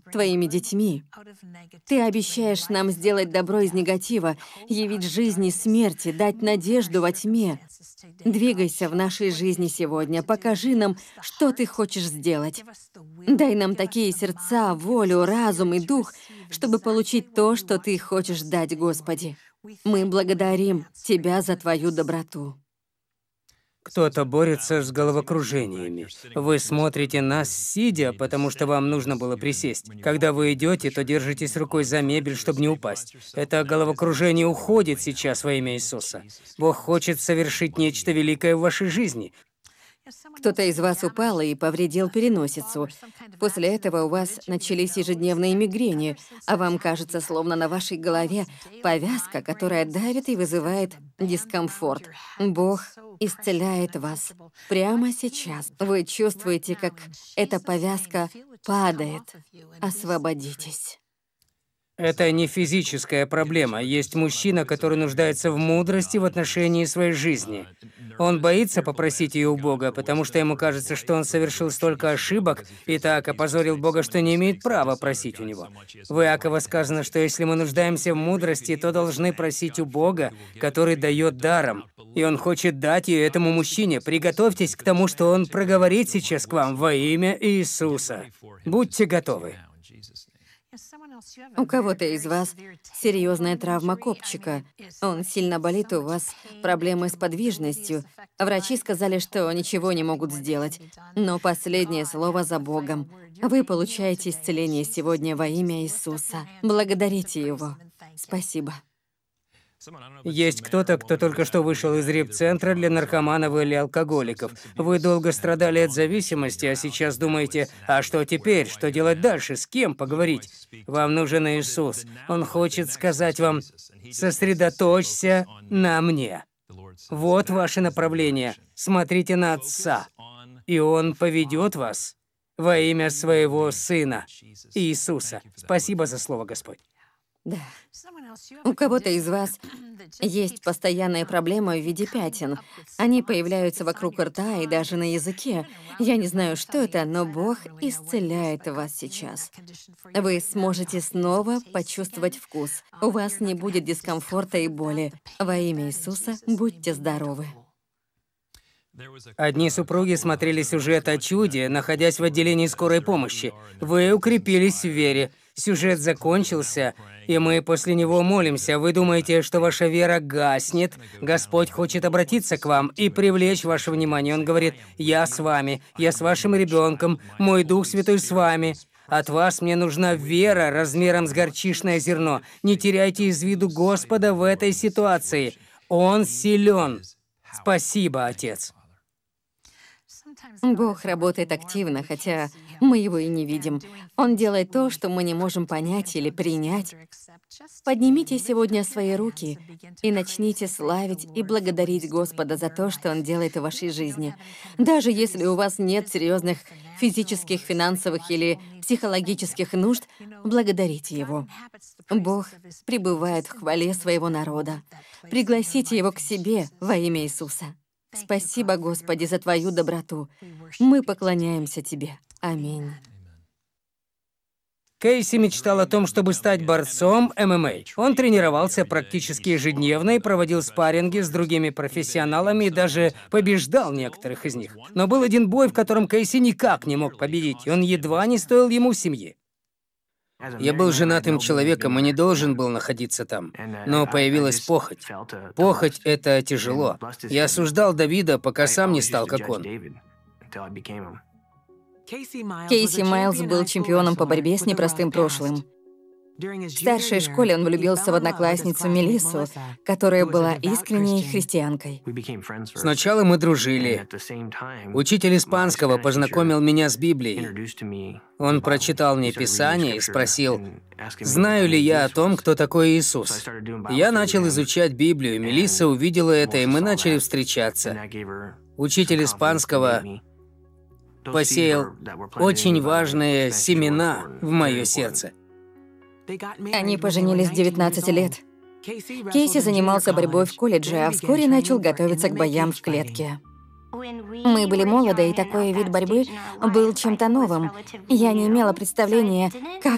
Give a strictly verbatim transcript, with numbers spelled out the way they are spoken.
твоими детьми. Ты обещаешь нам сделать добро из негатива, явить жизнь из смерти, дать надежду во тьме. Двигайся в нашей жизни сегодня, покажи нам, что ты хочешь сделать. Дай нам такие сердца, волю, разум и дух, чтобы получить то, что ты хочешь дать, Господи. Мы благодарим Тебя за Твою доброту. Кто-то борется с головокружениями. Вы смотрите нас сидя, потому что вам нужно было присесть. Когда вы идете, то держитесь рукой за мебель, чтобы не упасть. Это головокружение уходит сейчас во имя Иисуса. Бог хочет совершить нечто великое в вашей жизни. Кто-то из вас упал и повредил переносицу. После этого у вас начались ежедневные мигрени, а вам кажется, словно на вашей голове повязка, которая давит и вызывает дискомфорт. Бог исцеляет вас прямо сейчас. Вы чувствуете, как эта повязка падает. Освободитесь. Это не физическая проблема. Есть мужчина, который нуждается в мудрости в отношении своей жизни. Он боится попросить ее у Бога, потому что ему кажется, что он совершил столько ошибок и так опозорил Бога, что не имеет права просить у Него. В Иакова сказано, что если мы нуждаемся в мудрости, то должны просить у Бога, который дает даром. И Он хочет дать ее этому мужчине. Приготовьтесь к тому, что Он проговорит сейчас к вам во имя Иисуса. Будьте готовы. У кого-то из вас серьезная травма копчика. Он сильно болит, у вас проблемы с подвижностью. Врачи сказали, что ничего не могут сделать. Но последнее слово за Богом. Вы получаете исцеление сегодня во имя Иисуса. Благодарите Его. Спасибо. Есть кто-то, кто только что вышел из реп-центра для наркоманов или алкоголиков. Вы долго страдали от зависимости, а сейчас думаете, а что теперь, что делать дальше, с кем поговорить? Вам нужен Иисус. Он хочет сказать вам, сосредоточься на мне. Вот ваше направление. Смотрите на Отца, и Он поведет вас во имя Своего Сына, Иисуса. Спасибо за слово, Господь. Да. У кого-то из вас есть постоянная проблема в виде пятен. Они появляются вокруг рта и даже на языке. Я не знаю, что это, но Бог исцеляет вас сейчас. Вы сможете снова почувствовать вкус. У вас не будет дискомфорта и боли. Во имя Иисуса будьте здоровы. Одни супруги смотрели сюжет о чуде, находясь в отделении скорой помощи. Вы укрепились в вере. Сюжет закончился, и мы после него молимся. Вы думаете, что ваша вера гаснет? Господь хочет обратиться к вам и привлечь ваше внимание. Он говорит: «Я с вами, я с вашим ребенком, мой Дух Святой с вами. От вас мне нужна вера размером с горчичное зерно. Не теряйте из виду Господа в этой ситуации. Он силен. Спасибо, Отец». Бог работает активно, хотя мы Его и не видим. Он делает то, что мы не можем понять или принять. Поднимите сегодня свои руки и начните славить и благодарить Господа за то, что Он делает в вашей жизни. Даже если у вас нет серьезных физических, финансовых или психологических нужд, благодарите Его. Бог пребывает в хвале своего народа. Пригласите Его к себе во имя Иисуса. Спасибо, Господи, за Твою доброту. Мы поклоняемся Тебе. Аминь. Кейси мечтал о том, чтобы стать борцом эм эм а. Он тренировался практически ежедневно и проводил спарринги с другими профессионалами и даже побеждал некоторых из них. Но был один бой, в котором Кейси никак не мог победить, и он едва не стоил ему семьи. Я был женатым человеком и не должен был находиться там. Но появилась похоть. Похоть — это тяжело. Я осуждал Давида, пока сам не стал как он. Кейси Майлз был чемпионом по борьбе с непростым прошлым. В старшей школе он влюбился в одноклассницу Мелиссу, которая была искренней христианкой. Сначала мы дружили. Учитель испанского познакомил меня с Библией. Он прочитал мне Писание и спросил, знаю ли я о том, кто такой Иисус. Я начал изучать Библию, Мелисса увидела это, и мы начали встречаться. Учитель испанского посеял очень важные семена в мое сердце. Они поженились в девятнадцать лет. Кейси занимался борьбой в колледже, а вскоре начал готовиться к боям в клетке. Мы были молоды, и такой вид борьбы был чем-то новым. Я не имела представления, как